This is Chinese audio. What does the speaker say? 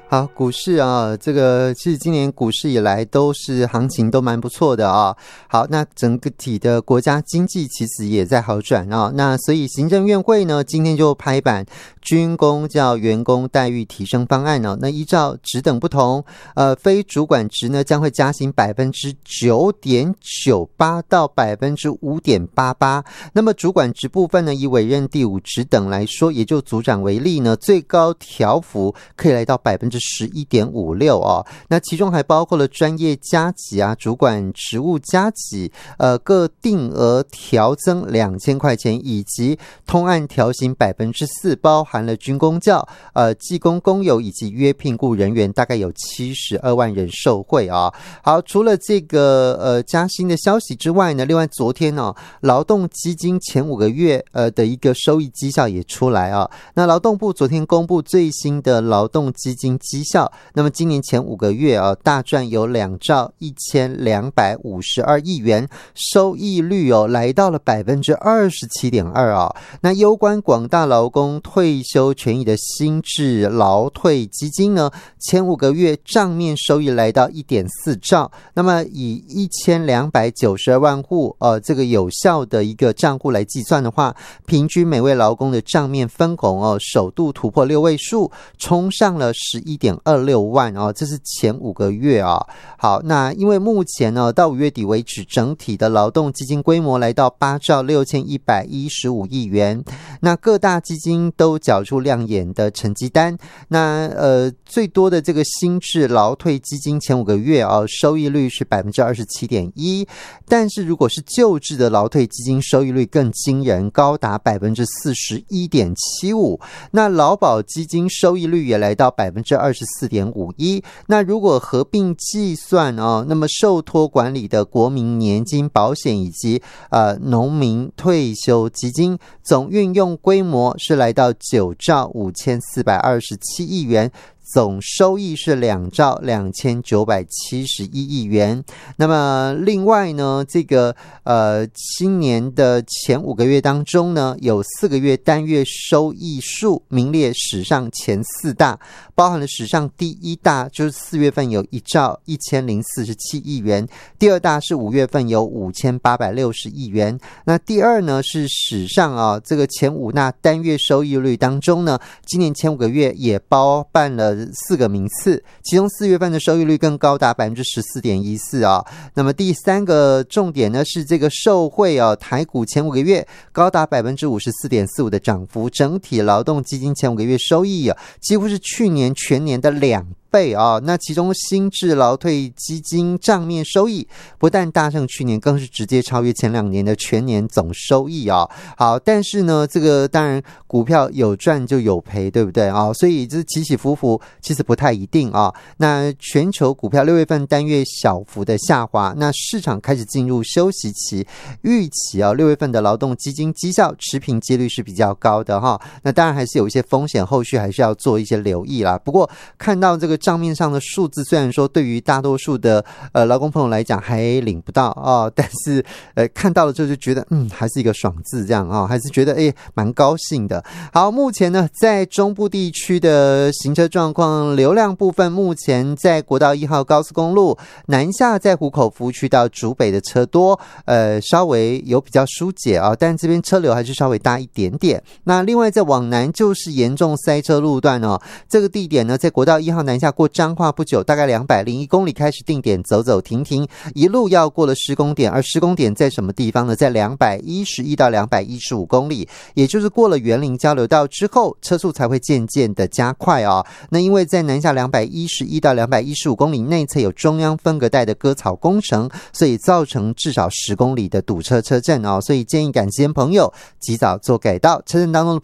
好，股市啊，这个其实今年股市以来都是行情都蛮不错的啊。好，那整个体的国家经济其实也在好转啊。那所以行政院会呢，今天就拍板军公教员工待遇提升方案呢。那依照职等不同，非主管职呢将会加薪 9.98% 到 5.88%。那么主管职部分呢，以委任第5职等来说，也就组长为例呢，最高调幅可以来到 11.56% 哦，那其中还包括了专业加给啊、主管职务加给，各定额调增2000块钱，以及通案调薪 4%， 包含了军公教、技工工友以及约聘雇人员，大概有72万人受惠啊。好，除了这个加薪的消息之外呢，另外昨天呢，劳动基金前5个月的一个收益绩效也出来啊。那劳动部昨天公布最新的劳动基金绩效，那么今年前5个月啊，大赚有2兆1252亿元，收益率来到了 27.2% 啊。那攸关广大劳工退休权益的新制劳退基金呢，前5个月账面收益来到 1.4 兆，那么以1292万户这个有效的一个账户来计算的话，平均每位劳工的账面分红首度突破6位数，冲上了11.26万这是前5个月啊。好，那因为目前呢，到5月底为止，整体的劳动基金规模来到8兆6115亿元，那各大基金都缴出亮眼的成绩单。那最多的这个新制劳退基金前5个月收益率是 27.1%， 但是如果是旧制的劳退基金，收益率更惊人，高达 41.75%。 那劳保基金收益率也来到 24.51%。 那如果合并计算那么受托管理的国民年金保险以及农民退休基金总运用规模是来到9兆5427亿元，总收益是2兆2971亿元。那么另外呢，这个今年的前5个月当中呢，有4个月单月收益数名列史上前4大，包含了史上第1大就是4月份有1兆1047亿元，第2大是5月份有5860亿元。那第2呢是史上这个前5大单月收益率当中呢，今年前5个月也包办了4个名次，其中4月份的收益率更高达 14.14% 啊。那么第3个重点呢是这个受惠台股前5个月高达 54.45% 的涨幅，整体劳动基金前5个月收益几乎是去年全年的2倍啊。那其中新制劳退基金账面收益不但大胜去年，更是直接超越前2年的全年总收益啊。好，但是呢，这个当然股票有赚就有赔，对不对啊？所以这起起伏伏其实不太一定啊。那全球股票6月份单月小幅的下滑，那市场开始进入休息期，预期6月份的劳动基金绩效持平几率是比较高的哈。那当然还是有一些风险，后续还是要做一些留意啦。不过看到这个账面上的数字，虽然说对于大多数的劳工朋友来讲还领不到但是看到了之后就觉得还是一个爽字这样还是觉得蛮高兴的。好，目前呢在中部地区的行车状况，流量部分目前在国道1号高速公路南下，在湖口服务区到竹北的车多，稍微有比较疏解但这边车流还是稍微大一点点。那另外在往南就是严重塞车路段这个地点呢在国道1号南下过彰化不久，大概201公里开始定点走走停停，一路要过了施工点，而施工点在什么地方呢？在211到215公里，也就是过了园林交流道之后，车速才会渐渐的加快那因为在南下211到215公里内侧有中央分隔带的割草工程，所以造成至少10公里的堵车车阵所以建议赶时间朋友及早做改道，车阵当中的